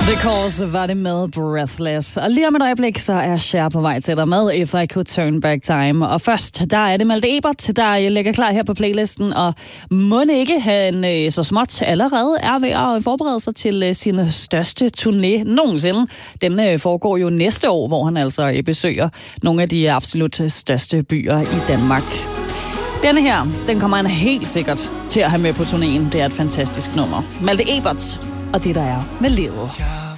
The Cause var det med Breathless. Og lige om et øjeblik, så er Cher på vej til dig med If I Could Turn Back Time. Og først, der er det Malte Ebert, der ligger klar her på playlisten. Og må ikke han så småt allerede er ved at forberede sig til sin største turné nogensinde. Den foregår jo næste år, hvor han altså besøger nogle af de absolut største byer i Danmark. Denne her, den kommer han helt sikkert til at have med på turnéen. Det er et fantastisk nummer. Malte Ebert og det, der er med livet.